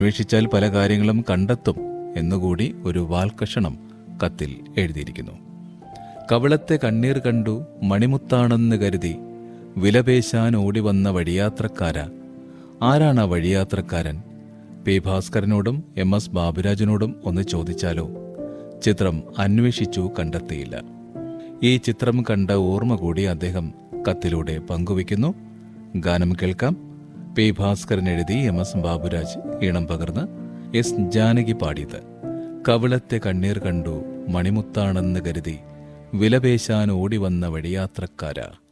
അന്വേഷിച്ചാൽ പല കാര്യങ്ങളും കണ്ടെത്തും എന്നുകൂടി ഒരു വാൽക്കഷണം കത്തിൽ എഴുതിയിരിക്കുന്നു. കവിളത്തെ കണ്ണീർ കണ്ടു മണിമുത്താണെന്ന് കരുതി വിലപേശാൻ ഓടിവന്ന വഴിയാത്രക്കാര. ആരാണ് ആ വഴിയാത്രക്കാരൻ? പി ഭാസ്കരനോടും MS ബാബുരാജിനോടും ഒന്ന് ചോദിച്ചാലോ? ചിത്രം അന്വേഷിച്ചു, കണ്ടെത്തിയില്ല. ഈ ചിത്രം കണ്ട ഓർമ്മ കൂടി അദ്ദേഹം കത്തിലൂടെ പങ്കുവയ്ക്കുന്നു. ഗാനം കേൾക്കാം. പി ഭാസ്കരൻ എഴുതി MS ബാബുരാജ് ഈണം പകർന്ന് S ജാനകി പാടിയത്. കവിളത്തെ കണ്ണീർ കണ്ടു മണിമുത്താണെന്ന് കരുതി വിലപേശാൻ ഓടിവന്ന വഴിയാത്രക്കാര.